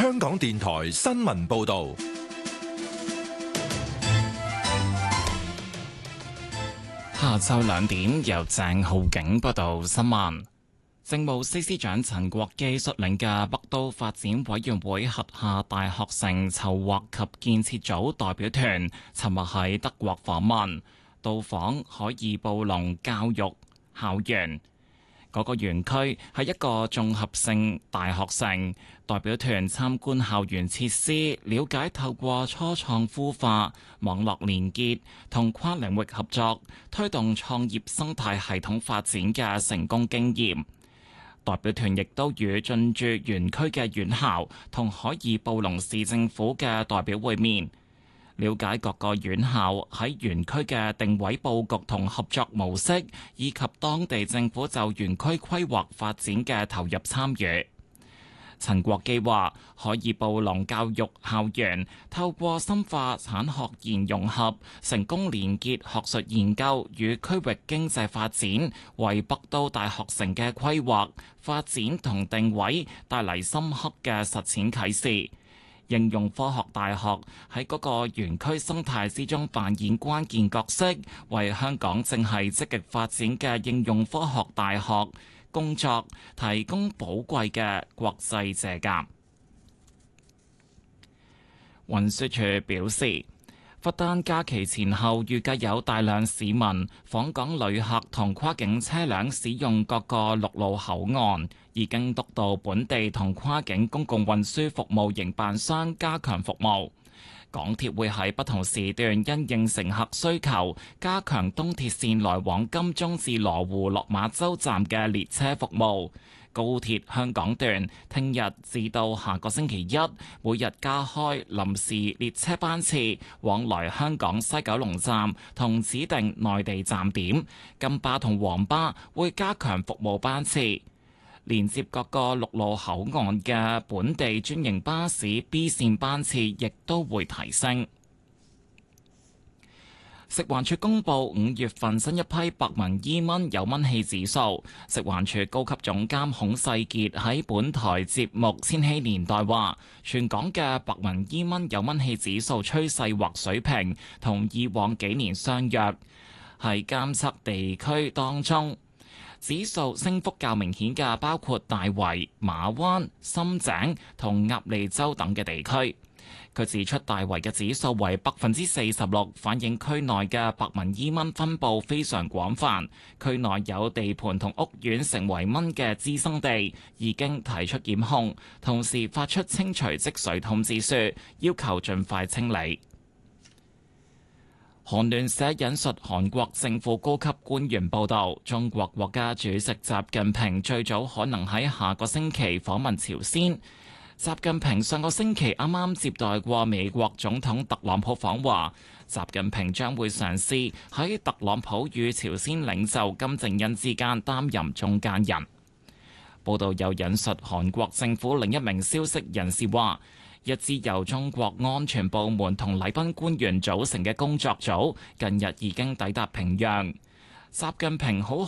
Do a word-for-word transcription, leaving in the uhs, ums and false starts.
香港電台新聞報道。 下晝兩點，由鄭浩景報道新聞。政務司司長陳國基率領嘅北都發展委員會轄下大學城籌劃及建設組代表團，尋日喺德國訪問，到訪海爾布隆教育校園。嗰個園區係一個綜合性大學城，代表團參觀校園設施，了解透過初創孵化、網絡連結同跨領域合作，推動創業生態系統發展嘅成功經驗。代表團亦都與進駐園區嘅院校同海爾布隆市政府嘅代表會面，了解各個院校喺園區嘅定位佈局同合作模式，以及當地政府就園區規劃發展嘅投入參與。陳國基話：海爾布隆教育校園透過深化產學研融合，成功連結學術研究與區域經濟發展，為北都大學城嘅規劃、發展同定位帶嚟深刻嘅實踐啟示。應用科學大學喺嗰個園區生態之中扮演關鍵角色，為香港正係積極發展嘅應用科學大學工作提供寶貴嘅國際借鑑。運輸署表示，佛誕假期前後預計有大量市民、訪港旅客同跨境車輛使用各個陸路口岸，已經督導本地同跨境公共運輸服務營辦商加強服務。港鐵會喺不同時段因應乘客需求，加強東鐵線來往金鐘至羅湖落馬洲站嘅列車服務。高鐵香港段聽日至到下個星期一，每日加開臨時列車班次，往來香港西九龍站同指定內地站點。金巴同黃巴會加強服務班次。連接各個陸路口岸嘅本地專營巴士 B 線班次亦都會提升。食環署公布五月份新一批白紋伊蚊有蚊氣指數。食環署高級總監孔世傑喺本台節目《千禧年代》話，全港嘅白紋伊蚊有蚊氣指數趨勢或水平同以往幾年相若，係監測地區當中指數升幅較明顯嘅，包括大圍、馬灣、深井同鴨脷洲等嘅地區。佢指出，大圍嘅指數為百分之四十六，反映區內嘅白紋伊蚊分佈非常廣泛。區內有地盤同屋苑成為蚊嘅滋生地，已經提出檢控，同時發出清除積水通知書，要求盡快清理。韓聯社引述韓國政府高級官員報道，中國國家主席習近平最早可能喺下個星期訪問朝鮮。習近平上個星期啱啱接待過美國總統特朗普訪華，習近平將會嘗試喺特朗普與朝鮮領袖金正恩之間擔任中間人。報道又引述韓國政府另一名消息人士話，一支由中國安全部門同禮賓官員組成嘅工作組近日已經抵達平壤。習近平好